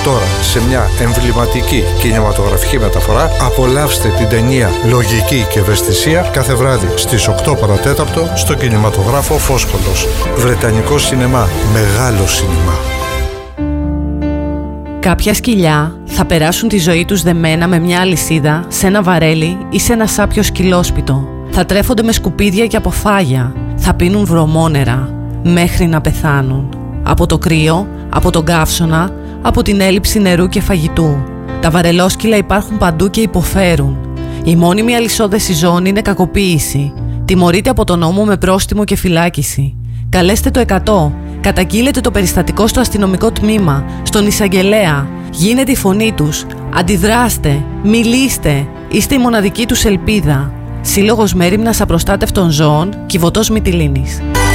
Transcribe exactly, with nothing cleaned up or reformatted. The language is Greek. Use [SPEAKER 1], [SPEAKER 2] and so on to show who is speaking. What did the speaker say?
[SPEAKER 1] Τώρα, σε μια εμβληματική κινηματογραφική μεταφορά, απολαύστε την ταινία Λογική και Ευαισθησία κάθε βράδυ στις οκτώ παρά τέταρτο στο κινηματογράφο Φόσκολος. Βρετανικό σινεμά. Μεγάλο σινεμά.
[SPEAKER 2] Κάποια σκυλιά θα περάσουν τη ζωή τους δεμένα με μια αλυσίδα σε ένα βαρέλι ή σε ένα σάπιο σκυλόσπιτο. Θα τρέφονται με σκουπίδια και αποφάγια. Θα πίνουν βρωμόνερα μέχρι να πεθάνουν. Από το κρύο, από τον καύσωνα, από την έλλειψη νερού και φαγητού. Τα βαρελόσκυλα υπάρχουν παντού και υποφέρουν. Η μόνιμη αλυσόδεση ζώων είναι κακοποίηση. Τιμωρείται από τον νόμο με πρόστιμο και φυλάκιση. Καλέστε το εκατό. Καταγγείλετε το περιστατικό στο αστυνομικό τμήμα, στον εισαγγελέα. Γίνετε η φωνή τους. Αντιδράστε. Μιλήστε. Είστε η μοναδική τους ελπίδα. Σύλλογος Μέριμνας Απροστάτευτων Ζώων, Κιβωτός Μυτιλήνης.